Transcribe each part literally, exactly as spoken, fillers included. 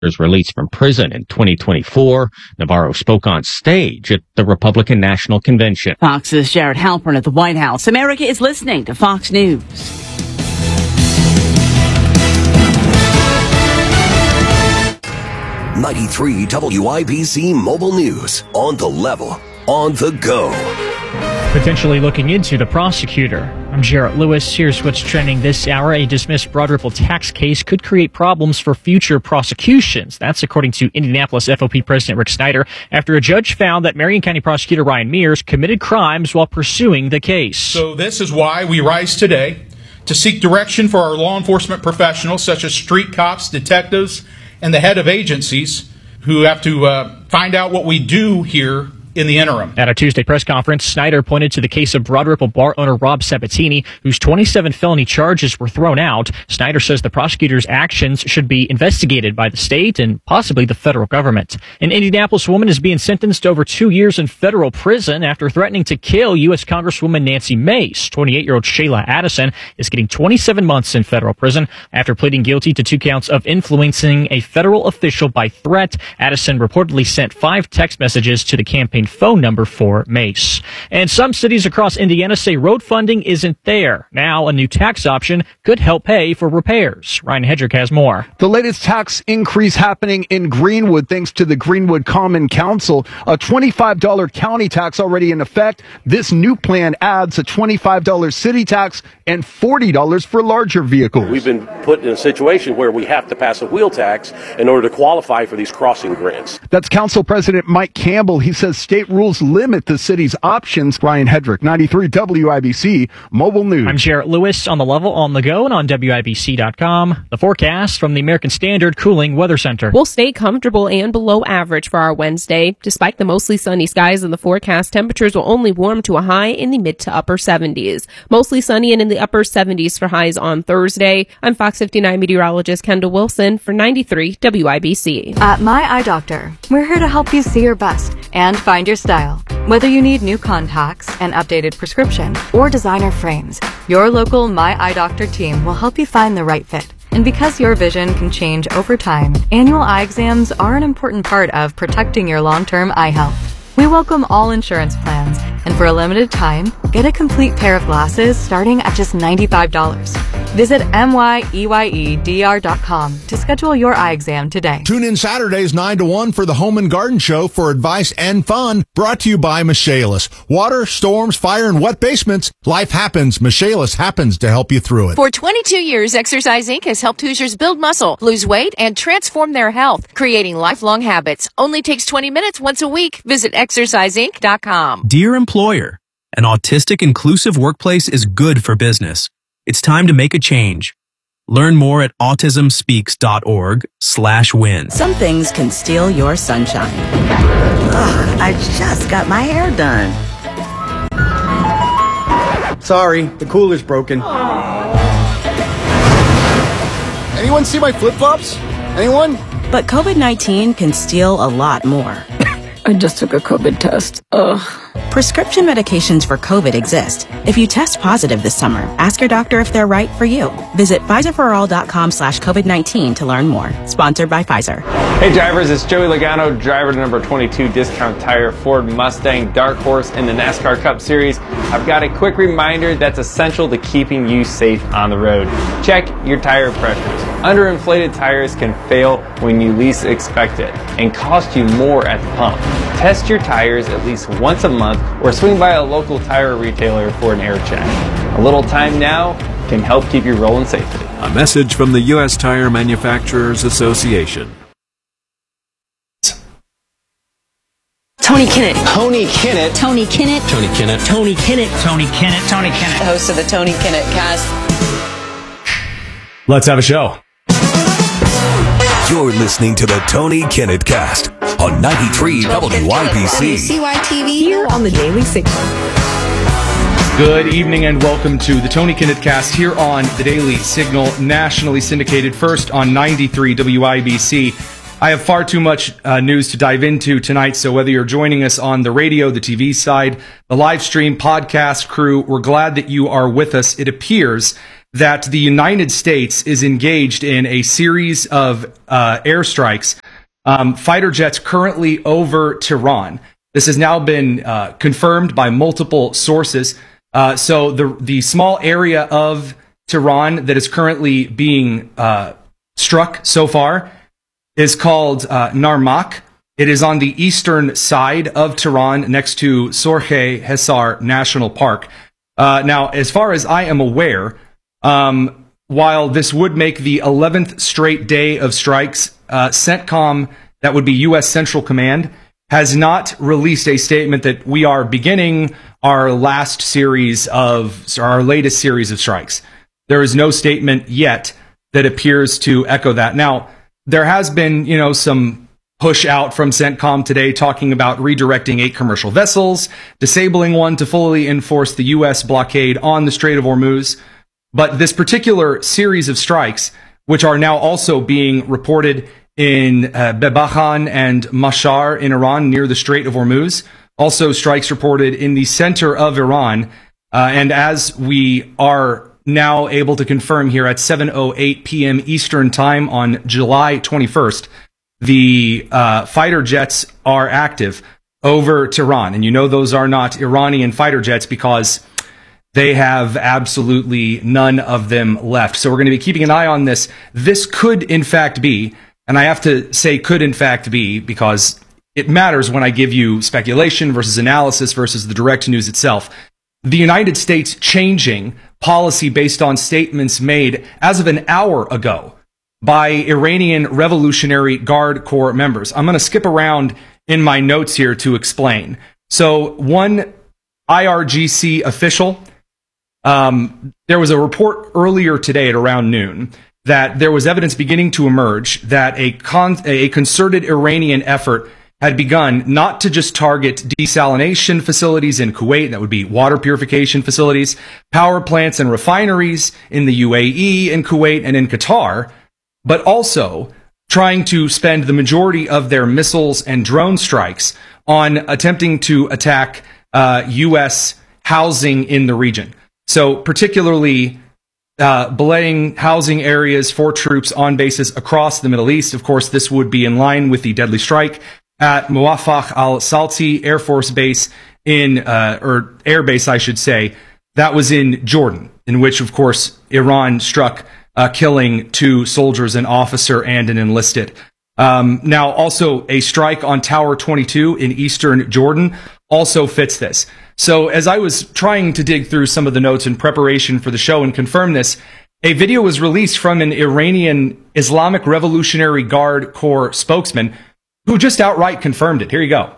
was released from prison in twenty twenty-four. Navarro spoke on stage at the Republican National Convention. Fox's Jared Halpern at the White House. America is listening to Fox News. ninety-three W I B C Mobile News. On the level, on the go. Potentially looking into the prosecutor. I'm Jarrett Lewis. Here's what's trending this hour. A dismissed Broad Ripple tax case could create problems for future prosecutions. That's according to Indianapolis F O P President Rick Snyder, after a judge found that Marion County Prosecutor Ryan Mears committed crimes while pursuing the case. So this is why we rise today to seek direction for our law enforcement professionals, such as street cops, detectives, and the head of agencies who have to uh, find out what we do here in the interim. At a Tuesday press conference, Snyder pointed to the case of Broad Ripple bar owner Rob Sabatini, whose twenty-seven felony charges were thrown out. Snyder says the prosecutor's actions should be investigated by the state and possibly the federal government. An Indianapolis woman is being sentenced to over two years in federal prison after threatening to kill U S Congresswoman Nancy Mace. twenty-eight-year-old Shayla Addison is getting twenty-seven months in federal prison after pleading guilty to two counts of influencing a federal official by threat. Addison reportedly sent five text messages to the campaign phone number for Mace. And some cities across Indiana say road funding isn't there. Now, a new tax option could help pay for repairs. Ryan Hedrick has more. The latest tax increase happening in Greenwood thanks to the Greenwood Common Council. A twenty-five dollars county tax already in effect. This new plan adds a twenty-five dollars city tax and forty dollars for larger vehicles. We've been put in a situation where we have to pass a wheel tax in order to qualify for these crossing grants. That's Council President Mike Campbell. He says state rules limit the city's options. Ryan Hedrick, ninety-three W I B C Mobile News. I'm Jarrett Lewis, on the level, on the go, and on W I B C dot com. The forecast from the American Standard Cooling Weather Center. We'll stay comfortable and below average for our Wednesday. Despite the mostly sunny skies in the forecast, temperatures will only warm to a high in the mid to upper seventies. Mostly sunny and in the upper seventies for highs on Thursday. I'm Fox fifty-nine meteorologist Kendall Wilson for ninety-three W I B C. At My Eye Doctor, we're here to help you see your best and find your style. Whether you need new contacts, an updated prescription, or designer frames, your local My Eye Doctor team will help you find the right fit. And because your vision can change over time, annual eye exams are an important part of protecting your long-term eye health. We welcome all insurance plans, and for a limited time, get a complete pair of glasses starting at just ninety-five dollars. Visit M Y E Y E D R dot com to schedule your eye exam today. Tune in Saturdays nine to one for the Home and Garden Show for advice and fun, brought to you by Michaelis. Water, storms, fire, and wet basements. Life happens. Michaelis happens to help you through it. For twenty-two years, Exercise Incorporated has helped Hoosiers build muscle, lose weight, and transform their health, creating lifelong habits. Only takes twenty minutes once a week. Visit exercise inc dot com. Dear employer, an autistic inclusive workplace is good for business. It's time to make a change. Learn more at autism speaks dot org slash win. Some things can steal your sunshine. Ugh, I just got my hair done. Sorry, the cooler's broken. Anyone see my flip-flops? Anyone? But COVID nineteen can steal a lot more. I just took a COVID test. Ugh. Prescription medications for COVID exist. If you test positive this summer, ask your doctor if they're right for you. Visit Pfizer for all dot com slash COVID nineteen to learn more. Sponsored by Pfizer. Hey drivers, it's Joey Logano, driver to number twenty-two Discount Tire Ford Mustang Dark Horse in the NASCAR Cup Series. I've got a quick reminder that's essential to keeping you safe on the road. Check your tire pressures. Underinflated tires can fail when you least expect it and cost you more at the pump. Test your tires at least once a month or swing by a local tire retailer for an air check. A little time now can help keep you rolling safely. A message from the U S Tire Manufacturers Association. Tony Kinnett. Tony Kinnett. Tony Kinnett. Tony Kinnett. Tony Kinnett. Tony Kinnett. Tony Kinnett. The host of the Tony Kinnett Cast. Let's have a show. You're listening to the Tony Kinnett Cast on ninety-three W I B C. W C Y T V here on the Daily Signal. Good evening and welcome to the Tony Kinnett Cast here on the Daily Signal, nationally syndicated first on ninety-three W I B C. I have far too much uh, news to dive into tonight, so whether you're joining us on the radio, the T V side, the live stream, podcast crew, we're glad that you are with us. It appears that the United States is engaged in a series of uh, airstrikes, um, fighter jets currently over Tehran. This has now been uh, confirmed by multiple sources. Uh, so the the small area of Tehran that is currently being uh, struck so far is called uh, Narmak. It is on the eastern side of Tehran next to Sorge Hesar National Park. Uh, now, as far as I am aware, um, while this would make the eleventh straight day of strikes, uh, CENTCOM, that would be U S Central Command, has not released a statement that we are beginning our last series of, our latest series of strikes. There is no statement yet that appears to echo that. Now, there has been, you know, some push out from CENTCOM today talking about redirecting eight commercial vessels, disabling one to fully enforce the U S blockade on the Strait of Hormuz. But this particular series of strikes, which are now also being reported in uh, Bebahan and Mashhar in Iran near the Strait of Hormuz, also strikes reported in the center of Iran. Uh, and as we are now able to confirm here at seven oh eight p.m. Eastern Time on July twenty-first, the uh, fighter jets are active over Tehran. And you know those are not Iranian fighter jets because they have absolutely none of them left. So we're going to be keeping an eye on this. This could, in fact, be, and I have to say could, in fact, be, because it matters when I give you speculation versus analysis versus the direct news itself, the United States changing policy based on statements made as of an hour ago by Iranian Revolutionary Guard Corps members. I'm going to skip around in my notes here to explain. So one I R G C official, um, there was a report earlier today at around noon that there was evidence beginning to emerge that a, con- a concerted Iranian effort had begun not to just target desalination facilities in Kuwait, that would be water purification facilities, power plants and refineries in the U A E, in Kuwait, and in Qatar, but also trying to spend the majority of their missiles and drone strikes on attempting to attack uh, U S housing in the region. So particularly uh, belaying housing areas for troops on bases across the Middle East. Of course, this would be in line with the deadly strike at Muwafaq al-Salti Air Force Base in, uh, or air base, I should say, that was in Jordan, in which, of course, Iran struck, uh, killing two soldiers, an officer and an enlisted. Um, now, also a strike on Tower twenty-two in eastern Jordan also fits this. So as I was trying to dig through some of the notes in preparation for the show and confirm this, a video was released from an Iranian Islamic Revolutionary Guard Corps spokesman who just outright confirmed it. Here you go.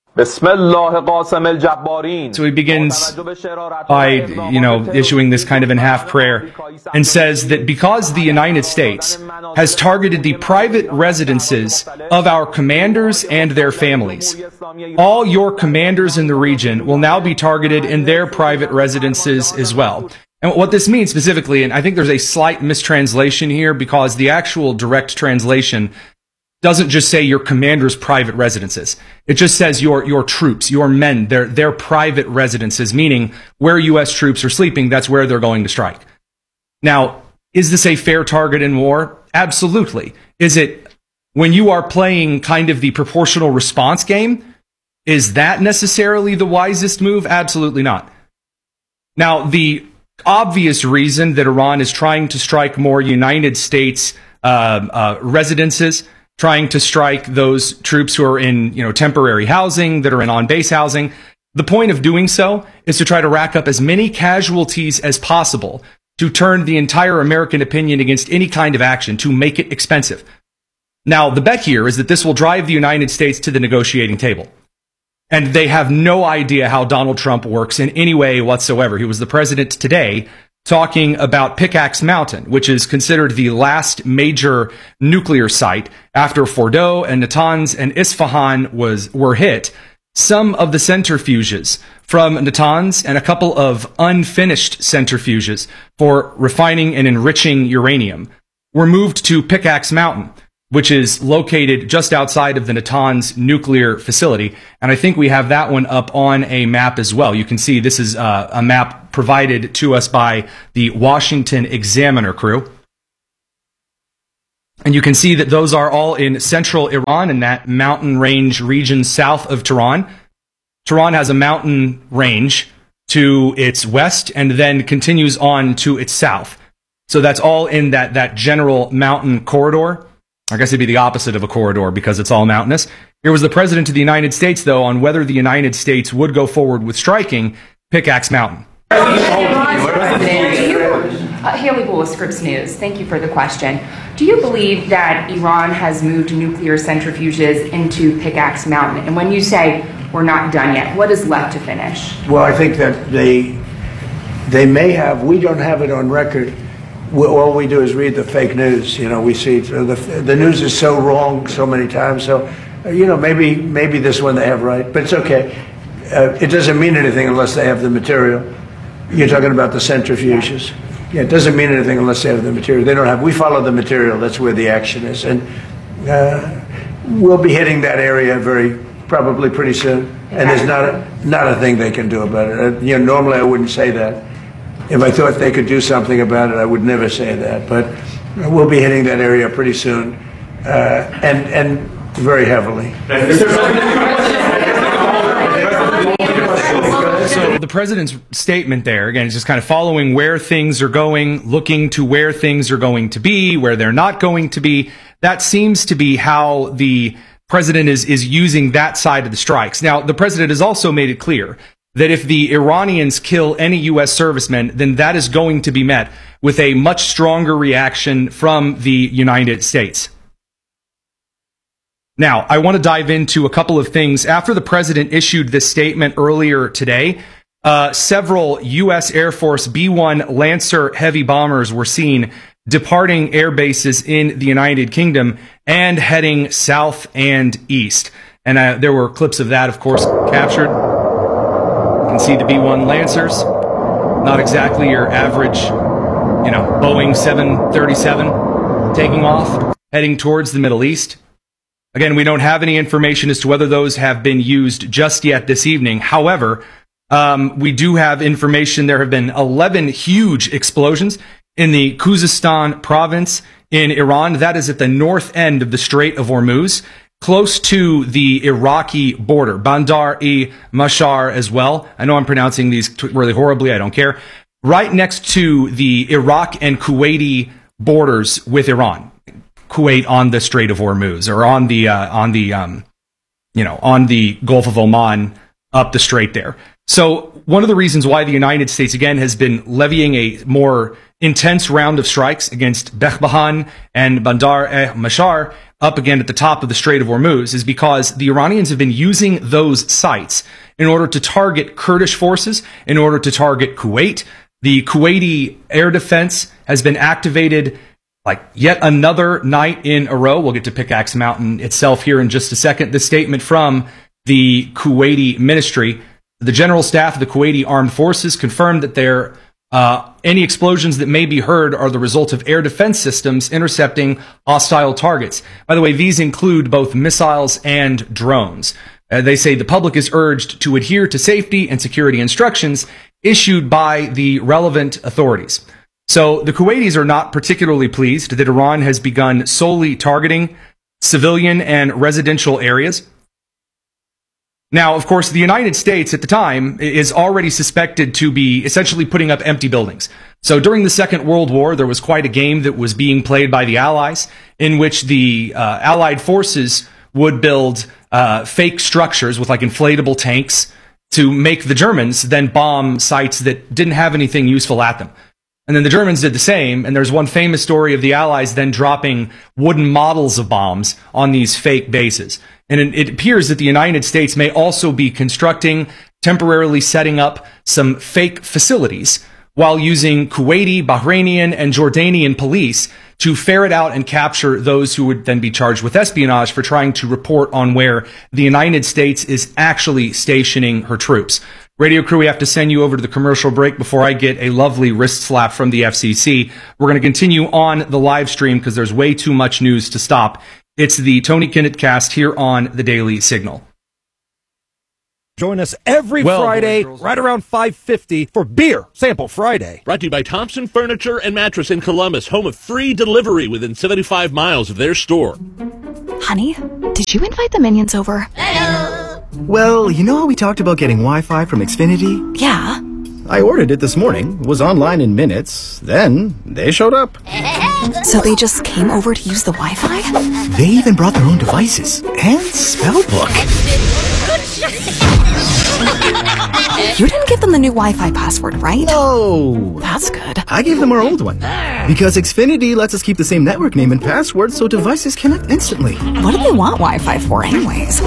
So he begins by, you know, issuing this kind of in half prayer and says that because the United States has targeted the private residences of our commanders and their families, all your commanders in the region will now be targeted in their private residences as well. And what this means specifically, and I think there's a slight mistranslation here because the actual direct translation doesn't just say your commander's private residences. It just says your your troops, your men, their their private residences, meaning where U S troops are sleeping, that's where they're going to strike. Now, is this a fair target in war? Absolutely. Is it, when you are playing kind of the proportional response game, is that necessarily the wisest move? Absolutely not. Now, the obvious reason that Iran is trying to strike more United States uh, uh, residences, trying to strike those troops who are in, you know, temporary housing, that are in on-base housing. The point of doing so is to try to rack up as many casualties as possible to turn the entire American opinion against any kind of action, to make it expensive. Now, the bet here is that this will drive the United States to the negotiating table. And they have no idea how Donald Trump works in any way whatsoever. He was the president today talking about Pickaxe Mountain, which is considered the last major nuclear site after Fordow and Natanz and Isfahan was were hit. Some of the centrifuges from Natanz and a couple of unfinished centrifuges for refining and enriching uranium were moved to Pickaxe Mountain, which is located just outside of the Natanz nuclear facility. And I think we have that one up on a map as well. You can see this is uh, a map provided to us by the Washington Examiner crew. And you can see that those are all in central Iran in that mountain range region south of Tehran. Tehran has a mountain range to its west and then continues on to its south. So that's all in that, that general mountain corridor. I guess it'd be the opposite of a corridor because it's all mountainous. Here was the President of the United States, though, on whether the United States would go forward with striking Pickaxe Mountain. Uh, Haley Bull, Scripps News. Thank you for the question. Do you believe that Iran has moved nuclear centrifuges into Pickaxe Mountain? And when you say we're not done yet, what is left to finish? Well, I think that they they may have. We don't have it on record. We, all we do is read the fake news. You know, we see the the news is so wrong so many times. So, you know, maybe maybe this one they have right, but it's okay. Uh, it doesn't mean anything unless they have the material. You're talking about the centrifuges. Yeah, it doesn't mean anything unless they have the material. They don't have. We follow the material. That's where the action is, and uh, we'll be hitting that area very probably pretty soon. And there's not a, not a thing they can do about it. Uh, you know, normally I wouldn't say that. If I thought they could do something about it, I would never say that. But we'll be hitting that area pretty soon, uh, and and very heavily. So the president's statement there, again, is just kind of following where things are going, looking to where things are going to be, where they're not going to be. That seems to be how the president is, is using that side of the strikes. Now, the president has also made it clear that if the Iranians kill any U S servicemen, then that is going to be met with a much stronger reaction from the United States. Now, I want to dive into a couple of things. After the president issued this statement earlier today, uh, several U S Air Force B one Lancer heavy bombers were seen departing air bases in the United Kingdom and heading south and east. And uh, there were clips of that, of course, captured. You can see the B one Lancers. Not exactly your average, you know, Boeing seven thirty-seven taking off, heading towards the Middle East. Again, we don't have any information as to whether those have been used just yet this evening. However, um, we do have information. There have been eleven huge explosions in the Khuzestan province in Iran. That is at the north end of the Strait of Hormuz, close to the Iraqi border. Bandar-e-Mashar as well. I know I'm pronouncing these t- really horribly. I don't care. Right next to the Iraq and Kuwaiti borders with Iran. Kuwait on the Strait of Hormuz, or on the uh, on the um, you know on the Gulf of Oman up the strait there. So one of the reasons why the United States again has been levying a more intense round of strikes against Bekhbahan and Bandar-e-Mashar up again at the top of the Strait of Hormuz is because the Iranians have been using those sites in order to target Kurdish forces, in order to target Kuwait. The Kuwaiti air defense has been activated like yet another night in a row. We'll get to Pickaxe Mountain itself here in just a second. The statement from the Kuwaiti ministry, the general staff of the Kuwaiti armed forces confirmed that there uh, any explosions that may be heard are the result of air defense systems intercepting hostile targets. By the way, these include both missiles and drones. Uh, they say the public is urged to adhere to safety and security instructions issued by the relevant authorities. So the Kuwaitis are not particularly pleased that Iran has begun solely targeting civilian and residential areas. Now, of course, the United States at the time is already suspected to be essentially putting up empty buildings. So during the Second World War, there was quite a game that was being played by the Allies in which the uh, Allied forces would build uh, fake structures with like inflatable tanks to make the Germans then bomb sites that didn't have anything useful at them. And then the Germans did the same, and there's one famous story of the Allies then dropping wooden models of bombs on these fake bases. And it, it appears that the United States may also be constructing, temporarily setting up some fake facilities while using Kuwaiti, Bahrainian, and Jordanian police to ferret out and capture those who would then be charged with espionage for trying to report on where the United States is actually stationing her troops. Radio crew, we have to send you over to the commercial break before I get a lovely wrist slap from the F C C. We're going to continue on the live stream because there's way too much news to stop. It's the Tony Kinnett Cast here on the Daily Signal. Join us every Well, Friday, boys, girls. right around five fifty for Beer Sample Friday. Brought to you by Thompson Furniture and Mattress in Columbus, home of free delivery within seventy-five miles of their store. Honey, did you invite the minions over? Well, you know how we talked about getting Wi-Fi from Xfinity? Yeah. I ordered it this morning, was online in minutes, then they showed up. So they just came over to use the Wi-Fi? They even brought their own devices and spellbook. You didn't give them the new Wi-Fi password, right? No. That's good. I gave them our old one. Because Xfinity lets us keep the same network name and password so devices connect instantly. What do they want Wi-Fi for anyways?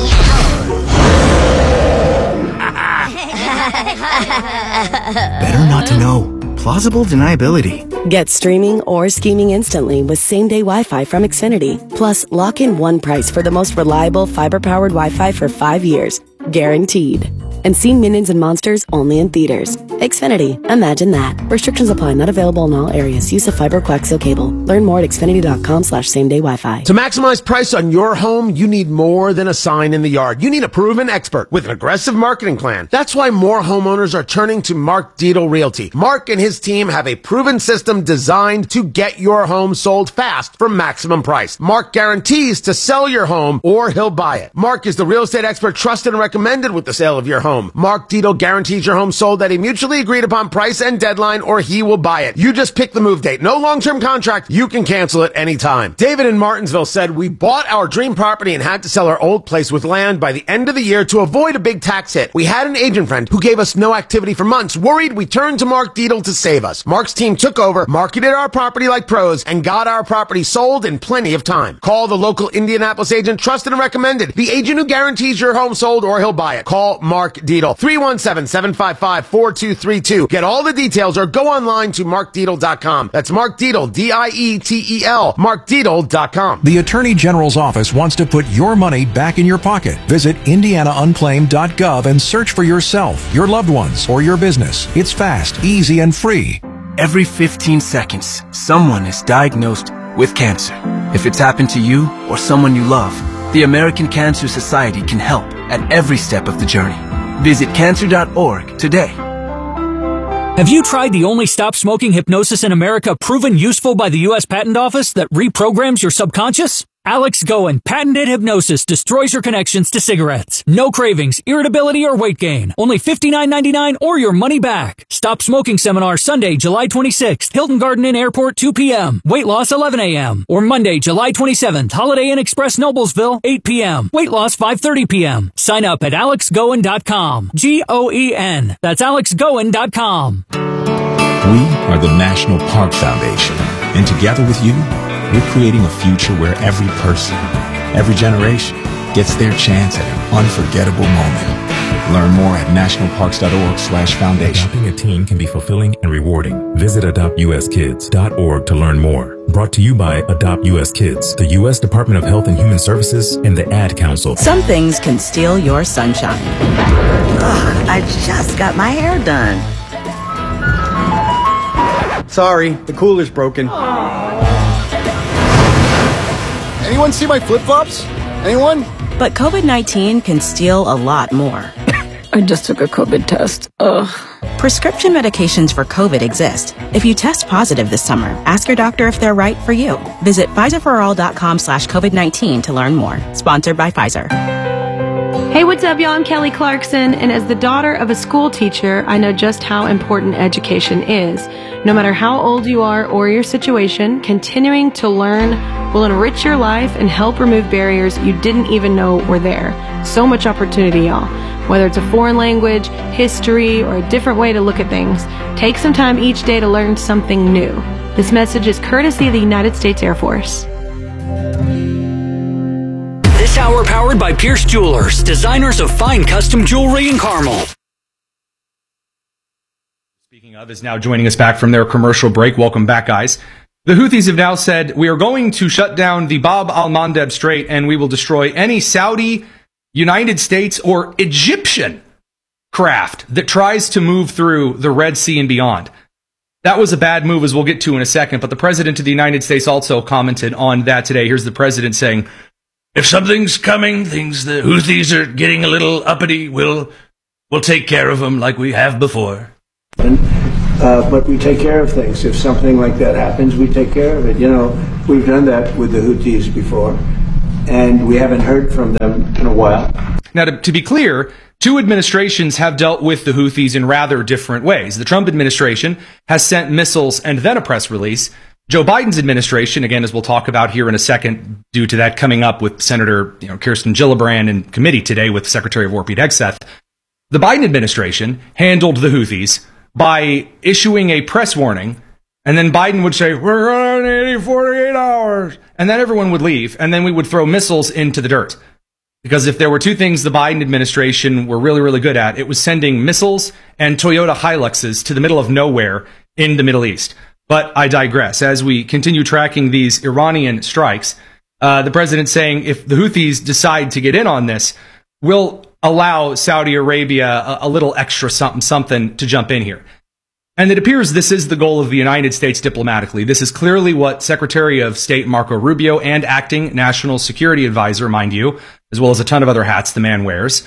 Better not to know. Plausible deniability. Get streaming or scheming instantly with same-day Wi-Fi from Xfinity. Plus, lock in one price for the most reliable fiber-powered Wi-Fi for five years. Guaranteed. And see Minions and Monsters only in theaters. Xfinity. Imagine that. Restrictions apply. Not available in all areas. Use of fiber coaxial cable. Learn more at xfinity.com slash same-day Wi-Fi. To maximize price on your home, you need more than a sign in the yard. You need a proven expert with an aggressive marketing plan. That's why more homeowners are turning to Mark Dietel Realty. Mark and his team have a proven system designed to get your home sold fast for maximum price. Mark guarantees to sell your home or he'll buy it. Mark is the real estate expert trusted and recommended with the sale of your home. Mark Dietel guarantees your home sold at a mutually agreed upon price and deadline or he will buy it. You just pick the move date. No long-term contract. You can cancel it anytime. David in Martinsville said, we bought our dream property and had to sell our old place with land by the end of the year to avoid a big tax hit. We had an agent friend who gave us no activity for months. Worried, we turned to Mark Dietel to save us. Mark's team took over, marketed our property like pros, and got our property sold in plenty of time. Call the local Indianapolis agent, trusted and recommended. The agent who guarantees your home sold or he'll buy it. Call Mark Dietel. three one seven, seven five five, four two three two. Get all the details or go online to mark dietel dot com. That's Mark Dietel, D I E T E L, mark dietel dot com. The Attorney General's office wants to put your money back in your pocket. Visit indiana unclaimed dot gov and search for yourself, your loved ones, or your business. It's fast, easy, and free. Every fifteen seconds, someone is diagnosed with cancer. If it's happened to you or someone you love, the American Cancer Society can help at every step of the journey. Visit cancer dot org today. Have you tried the only stop smoking hypnosis in America proven useful by the U S Patent Office that reprograms your subconscious? Alex Goen patented hypnosis destroys your connections to cigarettes. No cravings, irritability, or weight gain. Only fifty-nine ninety-nine or your money back. Stop Smoking Seminar Sunday, July twenty-sixth. Hilton Garden Inn Airport, two p.m. Weight loss, eleven a.m. Or Monday, July twenty-seventh. Holiday Inn Express, Noblesville, eight p.m. Weight loss, five thirty p.m. Sign up at alex goen dot com. G O E N. That's alex goen dot com. We are the National Park Foundation, and together with you, we're creating a future where every person, every generation, gets their chance at an unforgettable moment. Learn more at national parks dot org slash foundation. Adopting a teen can be fulfilling and rewarding. Visit adopt u s kids dot org to learn more. Brought to you by Adopt U S Kids, the U S Department of Health and Human Services, and the Ad Council. Some things can steal your sunshine. Ugh, I just got my hair done. Sorry, the cooler's broken. Anyone see my flip-flops? Anyone? But COVID nineteen can steal a lot more. I just took a COVID test. Ugh. Prescription medications for COVID exist. If you test positive this summer, ask your doctor if they're right for you. Visit Pfizer for all dot com slash COVID nineteen to learn more. Sponsored by Pfizer. Hey, what's up, y'all? I'm Kelly Clarkson, and as the daughter of a school teacher, I know just how important education is. No matter how old you are or your situation, continuing to learn will enrich your life and help remove barriers you didn't even know were there. So much opportunity, y'all. Whether it's a foreign language, history, or a different way to look at things, take some time each day to learn something new. This message is courtesy of the United States Air Force. This hour powered by Pierce Jewelers, designers of fine custom jewelry in Carmel. Speaking of is now joining us back from their commercial break. Welcome back, guys. The Houthis have now said, we are going to shut down the Bab al-Mandeb Strait and we will destroy any Saudi, United States, or Egyptian craft that tries to move through the Red Sea and beyond. That was a bad move, as we'll get to in a second, but the President of the United States also commented on that today. Here's the President saying, if something's coming, things the Houthis are getting a little uppity, we'll We'll take care of them like we have before. And, uh, but we take care of things. If something like that happens, we take care of it. You know, we've done that with the Houthis before, and we haven't heard from them in a while. Now, to, to be clear, two administrations have dealt with the Houthis in rather different ways. The Trump administration has sent missiles and then a press release. Joe Biden's administration, again, as we'll talk about here in a second, due to that coming up with Senator you know, Kirsten Gillibrand in committee today with Secretary of War Pete Hegseth, the Biden administration handled the Houthis by issuing a press warning, and then Biden would say, we're going to need forty-eight hours, and then everyone would leave, and then we would throw missiles into the dirt. Because if there were two things the Biden administration were really, really good at, it was sending missiles and Toyota Hiluxes to the middle of nowhere in the Middle East. But I digress. As we continue tracking these Iranian strikes, uh, the president saying if the Houthis decide to get in on this, we'll allow Saudi Arabia a, a little extra something, something to jump in here. And it appears this is the goal of the United States diplomatically. This is clearly what Secretary of State Marco Rubio and acting National Security Advisor, mind you, as well as a ton of other hats the man wears,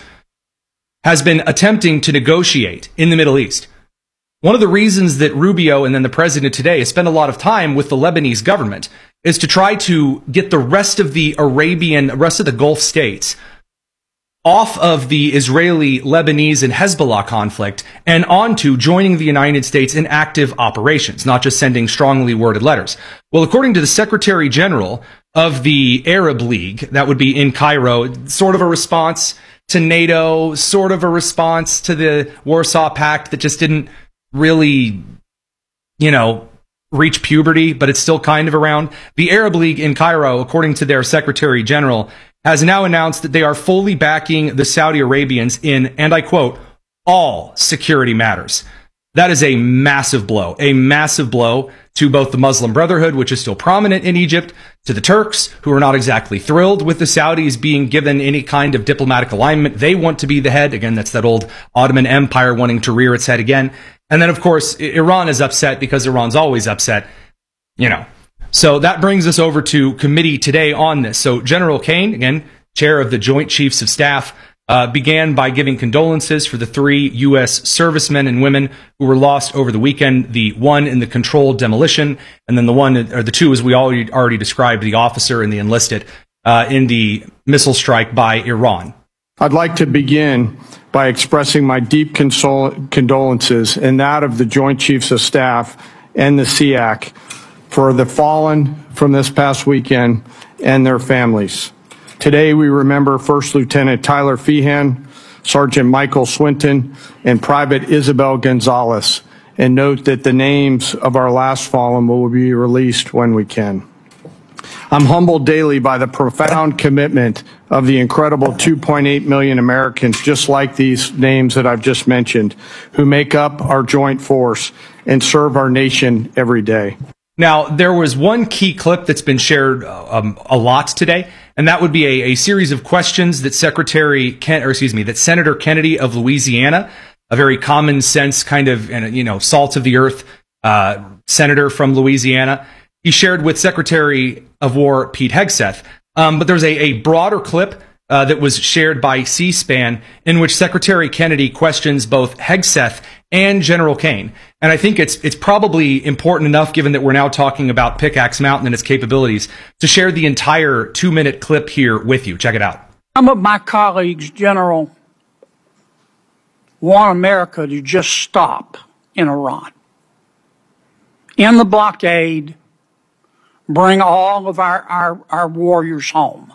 has been attempting to negotiate in the Middle East. One of the reasons that Rubio and then the president today has spent a lot of time with the Lebanese government is to try to get the rest of the Arabian, rest of the Gulf states off of the Israeli, Lebanese, and Hezbollah conflict and onto joining the United States in active operations, not just sending strongly worded letters. Well, according to the Secretary General of the Arab League, that would be in Cairo, sort of a response to NATO, sort of a response to the Warsaw Pact that just didn't really, you know, reach puberty, but it's still kind of around. The Arab League in Cairo, according to their Secretary General, has now announced that they are fully backing the Saudi Arabians in, and I quote, all security matters. That is a massive blow, a massive blow to both the Muslim Brotherhood, which is still prominent in Egypt, to the Turks, who are not exactly thrilled with the Saudis being given any kind of diplomatic alignment. They want to be the head. Again, that's that old Ottoman Empire wanting to rear its head again. And then, of course, Iran is upset because Iran's always upset, you know. So that brings us over to committee today on this. So General Kane, again, chair of the Joint Chiefs of Staff, uh, began by giving condolences for the three U S servicemen and women who were lost over the weekend, the one in the controlled demolition, and then the one, or the two, as we already, already described, the officer and the enlisted, uh, in the missile strike by Iran. I'd like to begin by expressing my deep consol- condolences and that of the Joint Chiefs of Staff and the S E A C for the fallen from this past weekend and their families. Today we remember First Lieutenant Tyler Feehan, Sergeant Michael Swinton, and Private Isabel Gonzalez, and note that the names of our last fallen will be released when we can. I'm humbled daily by the profound commitment of the incredible two point eight million Americans, just like these names that I've just mentioned, who make up our joint force and serve our nation every day. Now, there was one key clip that's been shared um, a lot today, and that would be a, a series of questions that Secretary Ken, or excuse me, that Senator Kennedy of Louisiana, a very common sense kind of, you know, salt of the earth uh, senator from Louisiana, he shared with Secretary of War Pete Hegseth. Um, but there's a, a broader clip uh, that was shared by C-SPAN in which Secretary Kennedy questions both Hegseth and General Kane. And I think it's it's probably important enough, given that we're now talking about Pickaxe Mountain and its capabilities, to share the entire two-minute clip here with you. Check it out. Some of my colleagues, General, want America to just stop in Iran. In the blockade, bring all of our, our, our warriors home.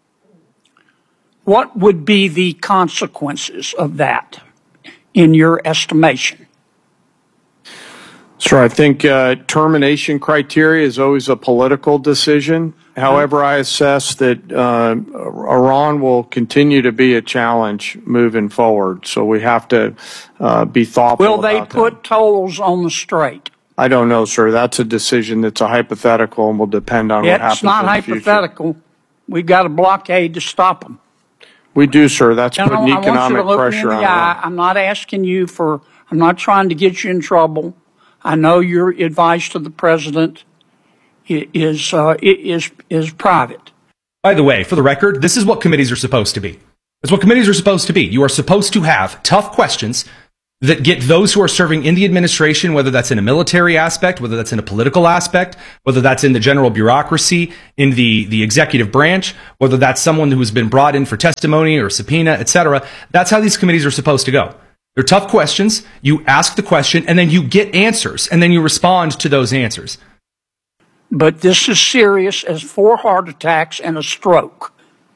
What would be the consequences of that, in your estimation? Sure, I think uh, termination criteria is always a political decision. However, I assess that uh, Iran will continue to be a challenge moving forward. So we have to uh, be thoughtful Will they about put that. tolls on the strait? I don't know, sir. That's a decision that's a hypothetical and will depend on what happens It's not in the hypothetical. future. We've got a blockade to stop them. We do, sir. That's General, putting I want you economic to look pressure me in the on eye. Iran. I'm not asking you for, I'm not trying to get you in trouble. I know your advice to the president is, uh, is, is private. By the way, for the record, this is what committees are supposed to be. That's what committees are supposed to be. You are supposed to have tough questions that get those who are serving in the administration, whether that's in a military aspect, whether that's in a political aspect, whether that's in the general bureaucracy, in the, the executive branch, whether that's someone who has been brought in for testimony or subpoena, et cetera. That's how these committees are supposed to go. They're tough questions. You ask the question, and then you get answers, and then you respond to those answers. But this is serious as four heart attacks and a stroke.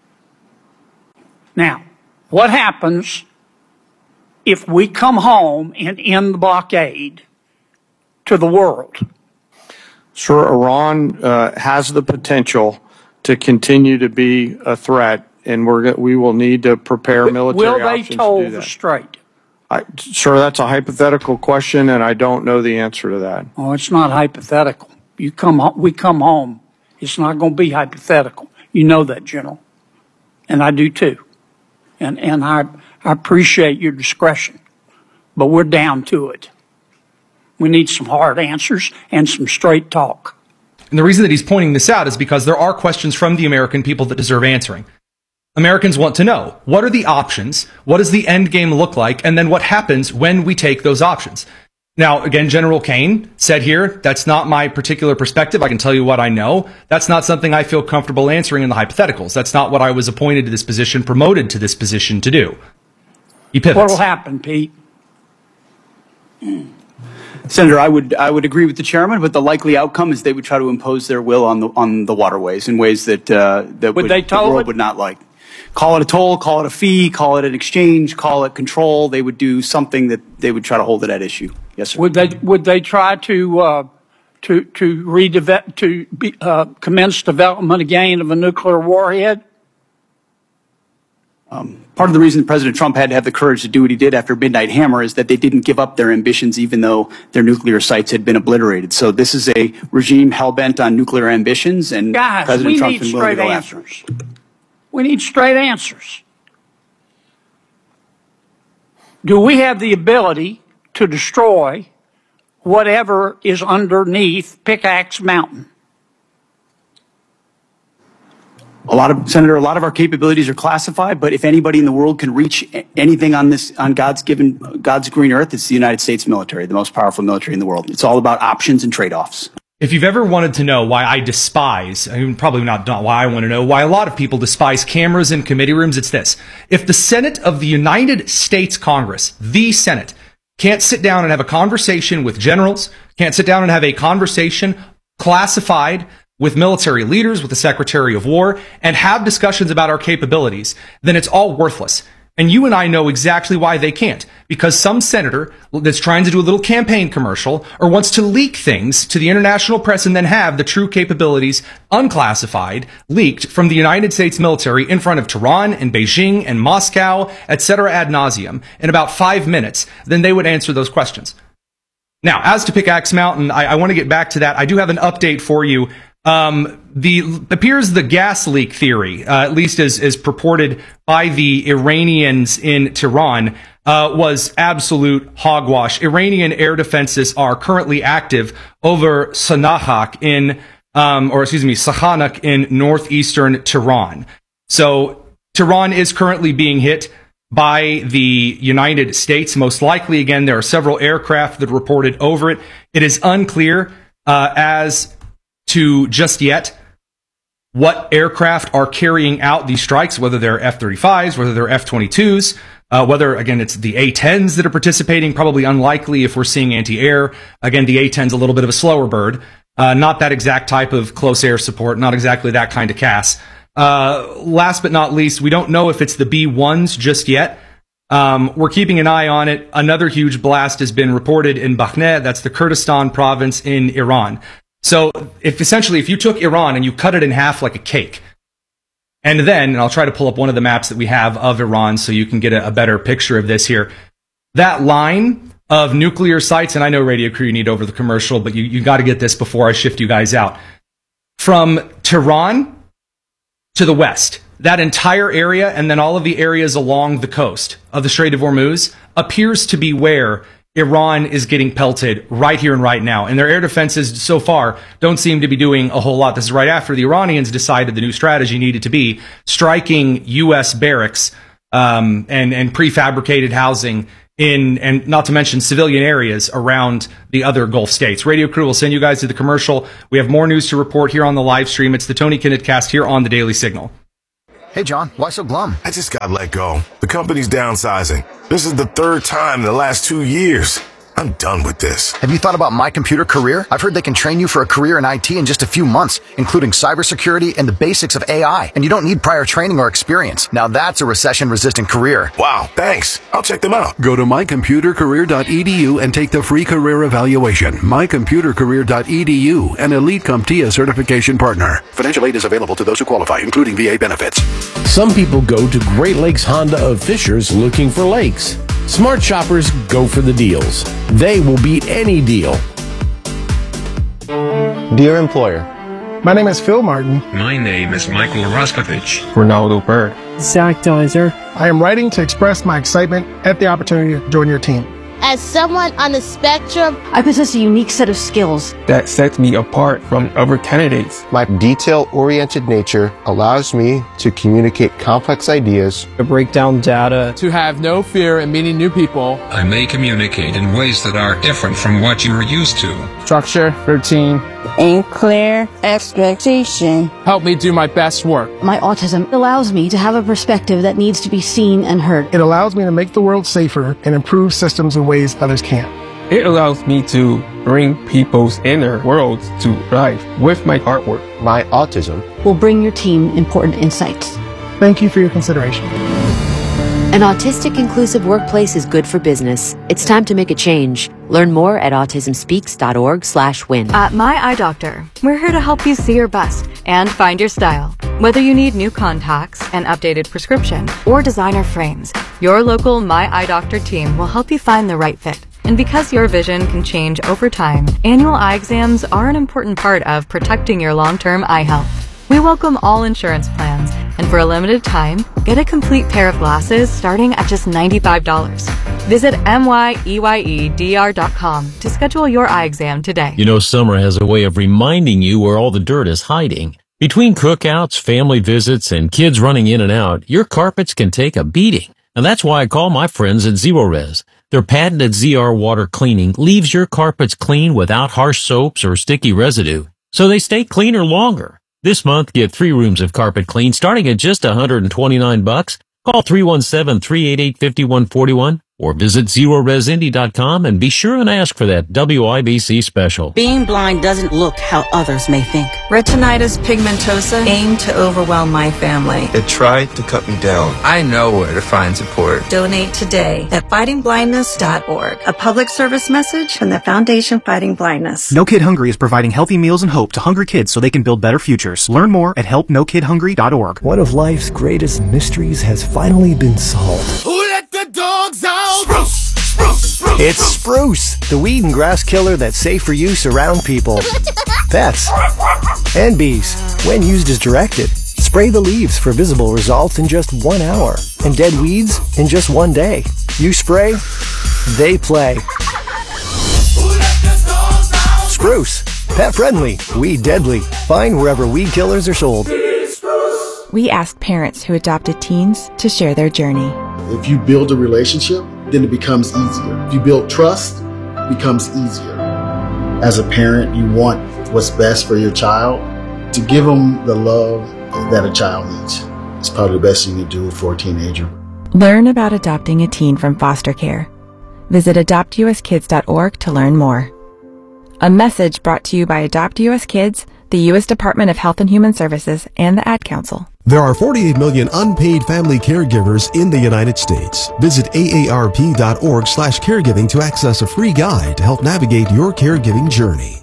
Now, what happens if we come home and end the blockade to the world? Sure, Iran uh, has the potential to continue to be a threat, and we're we will need to prepare military Will they options toll to do the that. strait? I, sir, that's a hypothetical question, and I don't know the answer to that. Oh, it's not hypothetical. You come, ho- we come home. It's not going to be hypothetical. You know that, General, and I do too. And and I I appreciate your discretion, but we're down to it. We need some hard answers and some straight talk. And the reason that he's pointing this out is because there are questions from the American people that deserve answering. Americans want to know, what are the options? What does the end game look like? And then what happens when we take those options? Now, again, General Kane said here, that's not my particular perspective. I can tell you what I know. That's not something I feel comfortable answering in the hypotheticals. That's not what I was appointed to this position, promoted to this position to do. He pivots. What will happen, Pete? Senator, I would I would agree with the chairman, but the likely outcome is they would try to impose their will on the on the waterways in ways that uh, that Would would, they the toll world it? would not like. Call it a toll, call it a fee, call it an exchange, call it control. They would do something that they would try to hold it at issue. Yes, sir. Would they would they try to uh, to to redevelop to be, uh, commence development again of a nuclear warhead? Um, part of the reason President Trump had to have the courage to do what he did after Midnight Hammer is that they didn't give up their ambitions even though their nuclear sites had been obliterated. So this is a regime hell-bent on nuclear ambitions, and Guys, President we Trump's need been willing to straight go after them. answers. We need straight answers. Do we have the ability to destroy whatever is underneath Pickaxe Mountain? A lot of, Senator, a lot of our capabilities are classified, but if anybody in the world can reach a- anything on this, on God's given, God's green earth, it's the United States military, the most powerful military in the world. It's all about options and trade-offs. If you've ever wanted to know why I despise, I mean, probably not, not why I want to know, why a lot of people despise cameras in committee rooms, it's this. If the Senate of the United States Congress, the Senate, can't sit down and have a conversation with generals, can't sit down and have a conversation classified with military leaders, with the Secretary of War, and have discussions about our capabilities, then it's all worthless. And you and I know exactly why they can't. Because some senator that's trying to do a little campaign commercial or wants to leak things to the international press and then have the true capabilities unclassified, leaked from the United States military in front of Tehran and Beijing and Moscow, et cetera ad nauseum in about five minutes, then they would answer those questions. Now, as to Pickaxe Mountain, I, I want to get back to that. I do have an update for you. Um, the appears the gas leak theory, uh, at least as, as purported by the Iranians in Tehran, uh, was absolute hogwash. Iranian air defenses are currently active over Sanahak in, um, or excuse me, Sahanak in northeastern Tehran. So Tehran is currently being hit by the United States. Most likely, again, there are several aircraft that reported over it. It is unclear uh, as to just yet what aircraft are carrying out these strikes, whether they're F thirty-fives, whether they're F twenty-twos, uh, whether, again, it's the A tens that are participating. Probably unlikely if we're seeing anti-air. Again, the A ten's a little bit of a slower bird. Uh, not that exact type of close air support, not exactly that kind of C A S. Uh, last but not least, we don't know if it's the B ones just yet. Um, we're keeping an eye on it. Another huge blast has been reported in Bakhne. That's the Kurdistan province in Iran. So if essentially, if you took Iran and you cut it in half like a cake, and then, and I'll try to pull up one of the maps that we have of Iran so you can get a, a better picture of this here. That line of nuclear sites, and I know Radio Crew, you need over the commercial, but you, you got to get this before I shift you guys out. From Tehran to the west, that entire area, and then all of the areas along the coast of the Strait of Hormuz, appears to be where Iran is getting pelted right here and right now. And their air defenses so far don't seem to be doing a whole lot. This is right after the Iranians decided the new strategy needed to be striking U S barracks um, and, and prefabricated housing in, and not to mention civilian areas around the other Gulf states. Radio crew will send you guys to the commercial. We have more news to report here on the live stream. It's the Tony Kinnett Cast here on the Daily Signal. Hey, John, why so glum? I just got let go. The company's downsizing. This is the third time in the last two years. I'm done with this. Have you thought about My Computer Career? I've heard they can train you for a career in I T in just a few months, including cybersecurity and the basics of A I. And you don't need prior training or experience. Now that's a recession-resistant career. Wow, thanks. I'll check them out. Go to my computer career dot e d u and take the free career evaluation. my computer career dot e d u, an Elite CompTIA certification partner. Financial aid is available to those who qualify, including V A benefits. Some people go to Great Lakes Honda of Fishers looking for lakes. Smart shoppers go for the deals. They will beat any deal. Dear employer, my name is Phil Martin. My name is Michael Roskovich. Ronaldo Bird. Zach Dizer. I am writing to express my excitement at the opportunity to join your team. As someone on the spectrum, I possess a unique set of skills that sets me apart from other candidates. My detail-oriented nature allows me to communicate complex ideas, to break down data, to have no fear in meeting new people. I may communicate in ways that are different from what you are used to. Structure, routine, and clear expectation help me do my best work. My autism allows me to have a perspective that needs to be seen and heard. It allows me to make the world safer and improve systems in ways others can't. It allows me to bring people's inner worlds to life with my artwork. My autism will bring your team important insights. Thank you for your consideration. An autistic inclusive workplace is good for business. It's time to make a change. Learn more at autism speaks dot org slash win. At My Eye Doctor, we're here to help you see your best and find your style. Whether you need new contacts, an updated prescription, or designer frames, your local My Eye Doctor team will help you find the right fit. And because your vision can change over time, annual eye exams are an important part of protecting your long-term eye health. We welcome all insurance plans, and for a limited time, get a complete pair of glasses starting at just ninety-five dollars. Visit M Y E Y E D R dot com to schedule your eye exam today. You know, summer has a way of reminding you where all the dirt is hiding. Between cookouts, family visits, and kids running in and out, your carpets can take a beating. And that's why I call my friends at Zerorez. Their patented Z R water cleaning leaves your carpets clean without harsh soaps or sticky residue, so they stay cleaner longer. This month, get three rooms of carpet clean starting at just one hundred twenty-nine bucks. Call three one seven, three eight eight, five one four one or visit zero res indy dot com and be sure and ask for that W I B C special. Being blind doesn't look how others may think. Retinitis pigmentosa aimed to overwhelm my family. It tried to cut me down. I know where to find support. Donate today at fighting blindness dot org. A public service message from the Foundation Fighting Blindness. No Kid Hungry is providing healthy meals and hope to hungry kids so they can build better futures. Learn more at help no kid hungry dot org. One of life's greatest mysteries has finally been solved. Who let the dogs out? Spruce, spruce, spruce, it's Spruce, the weed and grass killer that's safe for use around people, pets, and bees. When used as directed, spray the leaves for visible results in just one hour, and dead weeds in just one day. You spray, they play. Spruce, pet friendly, weed deadly. Find wherever weed killers are sold. We asked parents who adopted teens to share their journey. If you build a relationship, then it becomes easier. If you build trust, it becomes easier. As a parent, you want what's best for your child. To give them the love that a child needs. It's probably the best thing you do for a teenager. Learn about adopting a teen from foster care. Visit adopt u s kids dot org to learn more. A message brought to you by Adopt U S Kids, the U S Department of Health and Human Services, and the Ad Council. There are forty-eight million unpaid family caregivers in the United States. Visit A A R P dot org slash caregiving to access a free guide to help navigate your caregiving journey.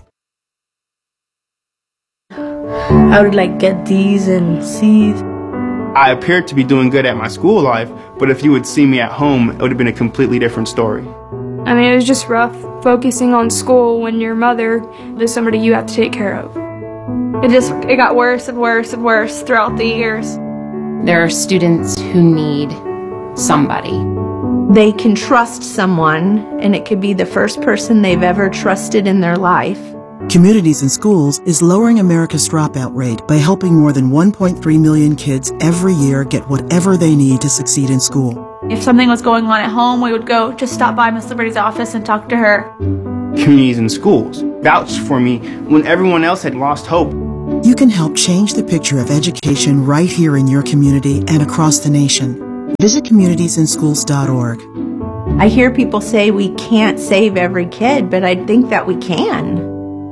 I would like get D's and C's. I appeared to be doing good at my school life, but if you would see me at home, it would have been a completely different story. I mean, it was just rough focusing on school when your mother is somebody you have to take care of. It just, it got worse and worse and worse throughout the years. There are students who need somebody. They can trust someone, and it could be the first person they've ever trusted in their life. Communities in Schools is lowering America's dropout rate by helping more than one point three million kids every year get whatever they need to succeed in school. If something was going on at home, we would go just stop by Miss Liberty's office and talk to her. Communities in Schools vouched for me when everyone else had lost hope. You can help change the picture of education right here in your community and across the nation. Visit communities in schools dot org. I hear people say we can't save every kid, but I think that we can.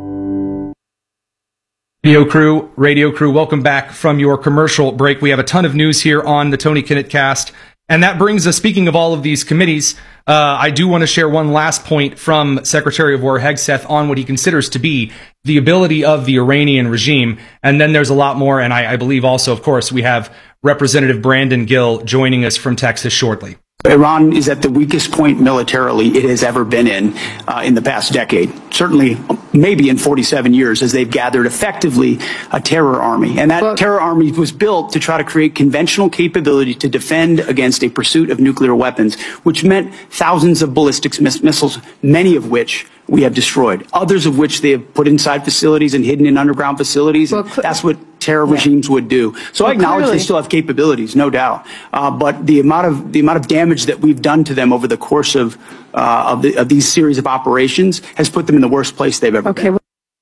Radio crew, radio crew, welcome back from your commercial break. We have a ton of news here on the Tony Kinnett Cast. And that brings us, speaking of all of these committees, uh, I do want to share one last point from Secretary of War Hegseth on what he considers to be the ability of the Iranian regime. And then there's a lot more. And I, I believe also, of course, we have Representative Brandon Gill joining us from Texas shortly. Iran is at the weakest point militarily it has ever been in uh, in the past decade, certainly maybe in forty-seven years, as they've gathered effectively a terror army. And that well, terror army was built to try to create conventional capability to defend against a pursuit of nuclear weapons, which meant thousands of ballistic miss missiles, many of which we have destroyed, others of which they have put inside facilities and hidden in underground facilities. Well, that's what terror yeah. regimes would do. So well, I acknowledge clearly. They still have capabilities, no doubt. Uh, but the amount of the amount of damage that we've done to them over the course of uh, of, the, of these series of operations has put them in the worst place they've ever okay. been.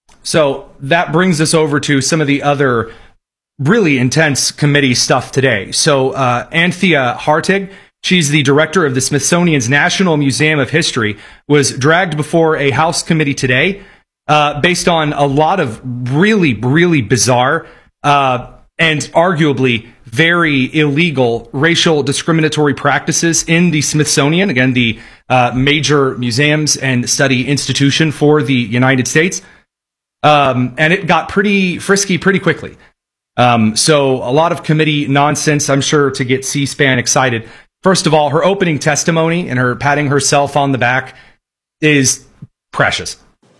So that brings us over to some of the other really intense committee stuff today. So uh, Anthea Hartig, she's the director of the Smithsonian's National Museum of History, was dragged before a House committee today uh, based on a lot of really, really bizarre uh, and arguably very illegal racial discriminatory practices in the Smithsonian, again, the uh, major museums and study institution for the United States. Um, and it got pretty frisky pretty quickly. Um, so a lot of committee nonsense, I'm sure, to get C-SPAN excited. First of all, her opening testimony and her patting herself on the back is precious.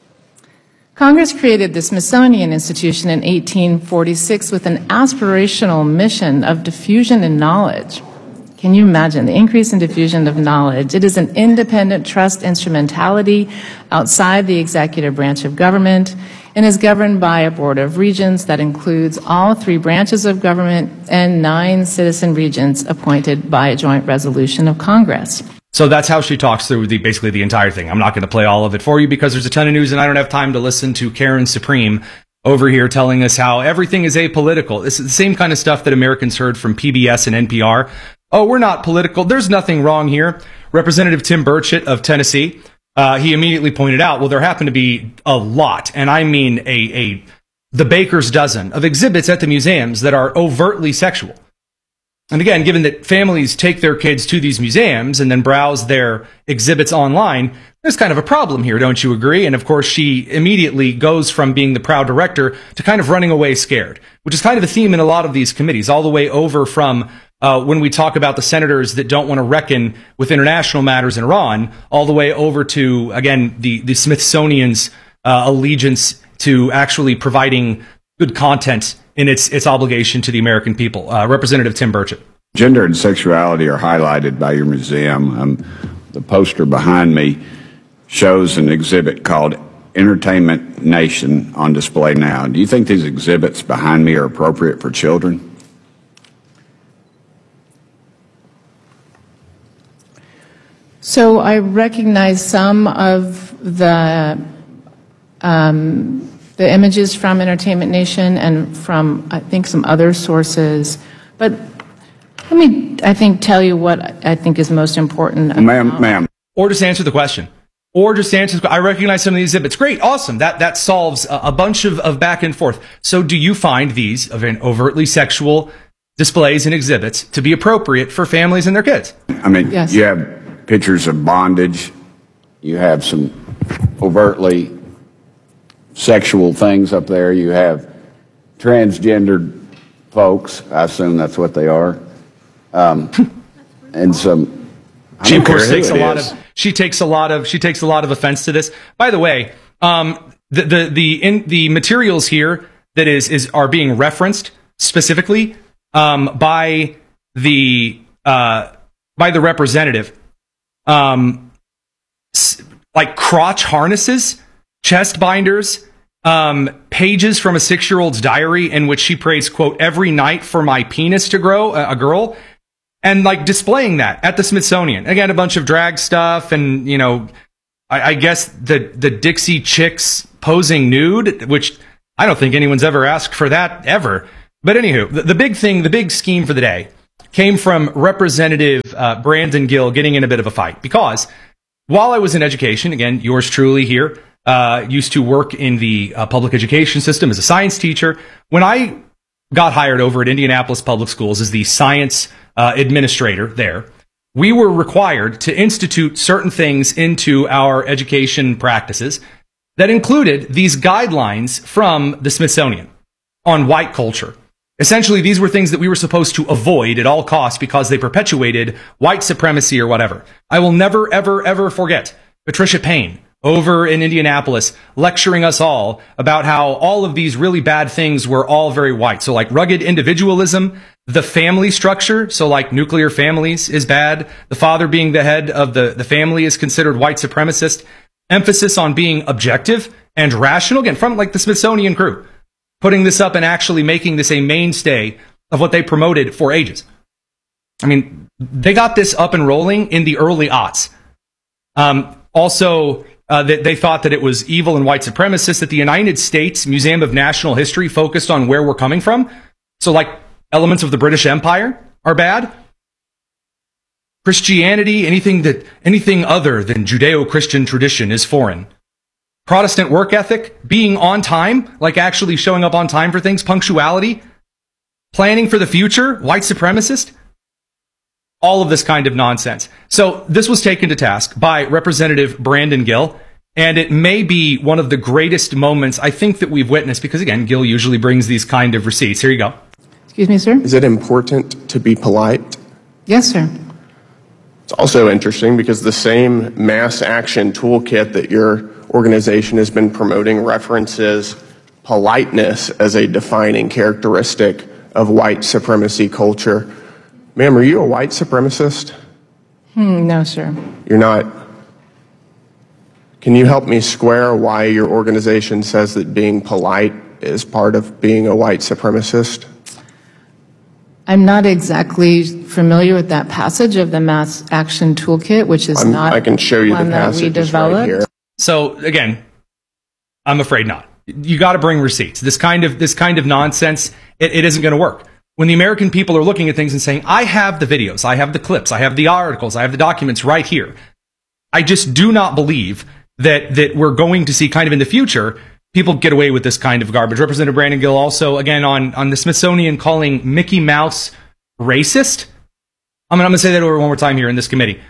Congress created the Smithsonian Institution in eighteen forty-six with an aspirational mission of diffusion in knowledge. Can you imagine the increase in diffusion of knowledge? It is an independent trust instrumentality outside the executive branch of government and is governed by a board of regents that includes all three branches of government and nine citizen regents appointed by a joint resolution of Congress. So that's how she talks through the basically the entire thing. I'm not going to play all of it for you because there's a ton of news and I don't have time to listen to Karen Supreme over here telling us how everything is apolitical. It's the same kind of stuff that Americans heard from P B S and N P R. Oh, we're not political. There's nothing wrong here. Representative Tim Burchett of Tennessee, uh, he immediately pointed out, well, there happen to be a lot, and I mean a, a the baker's dozen of exhibits at the museums that are overtly sexual. And again, given that families take their kids to these museums and then browse their exhibits online, there's kind of a problem here, don't you agree? And of course, she immediately goes from being the proud director to kind of running away scared, which is kind of a theme in a lot of these committees, all the way over from uh, when we talk about the senators that don't want to reckon with international matters in Iran, all the way over to, again, the, the Smithsonian's uh, allegiance to actually providing good content in its its obligation to the American people. Uh, Representative Tim Burchett. Gender and sexuality are highlighted by your museum. Um, the poster behind me shows an exhibit called Entertainment Nation on display now. Do you think these exhibits behind me are appropriate for children? So I recognize some of the um, the images from Entertainment Nation and from, I think, some other sources. But let me, I think, tell you what I think is most important. Ma'am, ma'am. Or just answer the question. Or just answer the question. I recognize some of these exhibits. Great, awesome. That that solves a, a bunch of, of back and forth. So do you find these of an overtly sexual displays and exhibits to be appropriate for families and their kids? I mean, yes. You have pictures of bondage. You have some overtly sexual things up there. You have transgendered folks. I assume that's what they are. Um, and some. She of course takes a lot of. She takes a lot of. She takes a lot of offense to this. By the way, um, the the the in the materials here that is is are being referenced specifically um, by the uh, by the representative, um, like crotch harnesses, chest binders, um, pages from a six-year-old's diary in which she prays, quote, every night for my penis to grow, a, a girl, and like displaying that at the Smithsonian. Again, a bunch of drag stuff and, you know, I, I guess the, the Dixie Chicks posing nude, which I don't think anyone's ever asked for that ever. But anywho, the, the big thing, the big scheme for the day came from Representative uh, Brandon Gill getting in a bit of a fight because while I was in education, again, yours truly here, uh, used to work in the uh, public education system as a science teacher. When I got hired over at Indianapolis Public Schools as the science uh, administrator there, we were required to institute certain things into our education practices that included these guidelines from the Smithsonian on white culture. Essentially, these were things that we were supposed to avoid at all costs because they perpetuated white supremacy or whatever. I will never, ever, ever forget Patricia Payne over in Indianapolis lecturing us all about how all of these really bad things were all very white. So like rugged individualism, the family structure, so like nuclear families is bad. The father being the head of the, the family is considered white supremacist. Emphasis on being objective and rational, again, from like the Smithsonian crew, putting this up and actually making this a mainstay of what they promoted for ages. I mean, they got this up and rolling in the early aughts. Um, also, uh, that they thought that it was evil and white supremacist, that the United States Museum of National History focused on where we're coming from. So like elements of the British Empire are bad. Christianity, anything that anything other than Judeo-Christian tradition is foreign. Protestant work ethic, being on time, like actually showing up on time for things, punctuality, planning for the future, white supremacist, all of this kind of nonsense. So this was taken to task by Representative Brandon Gill, and it may be one of the greatest moments I think that we've witnessed, because again, Gill usually brings these kind of receipts. Here you go. Excuse me, sir? Is it important to be polite? Yes, sir. It's also interesting because the same mass action toolkit that your organization has been promoting references politeness as a defining characteristic of white supremacy culture. Ma'am, are you a white supremacist? Hmm, no, sir. You're not. Can you help me square why your organization says that being polite is part of being a white supremacist? I'm not exactly familiar with that passage of the Mass Action Toolkit, which is I'm, not I can show you one the that we passages right developed. here. So again, I'm afraid not. You got to bring receipts. This kind of this kind of nonsense, it, it isn't going to work. When the American people are looking at things and saying, I have the videos, I have the clips, I have the articles, I have the documents right here. I just do not believe that that we're going to see kind of in the future people get away with this kind of garbage. Representative Brandon Gill also, again, on, on the Smithsonian calling Mickey Mouse racist. I'm going to say that over one more time here in this committee.